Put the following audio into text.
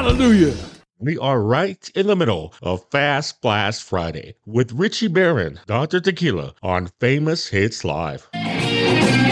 Hallelujah. We are right in the middle of Fast Blast Friday with Richie Barron, Dr. Tequila on Famous Hits Live.